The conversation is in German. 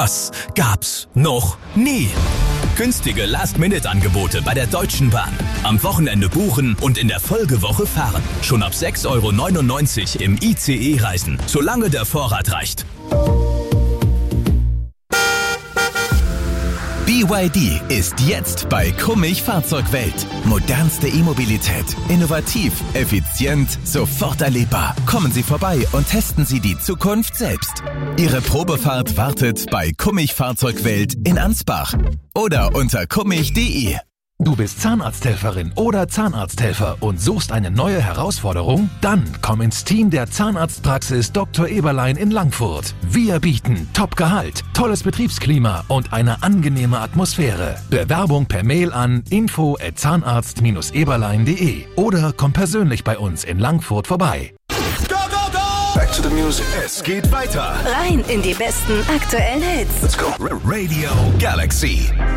Das gab's noch nie. Günstige Last-Minute-Angebote bei der Deutschen Bahn. Am Wochenende buchen und in der Folgewoche fahren. Schon ab 6,99 € im ICE reisen, solange der Vorrat reicht. BYD ist jetzt bei Kummich Fahrzeugwelt. Modernste E-Mobilität. Innovativ, effizient, sofort erlebbar. Kommen Sie vorbei und testen Sie die Zukunft selbst. Ihre Probefahrt wartet bei Kummich Fahrzeugwelt in Ansbach oder unter kummich.de. Du bist Zahnarzthelferin oder Zahnarzthelfer und suchst eine neue Herausforderung? Dann komm ins Team der Zahnarztpraxis Dr. Eberlein in Langfurt. Wir bieten Top-Gehalt, tolles Betriebsklima und eine angenehme Atmosphäre. Bewerbung per Mail an info@zahnarzt-eberlein.de oder komm persönlich bei uns in Langfurt vorbei. Back to the music. Es geht weiter. Rein in die besten aktuellen Hits. Let's go. Radio Galaxy.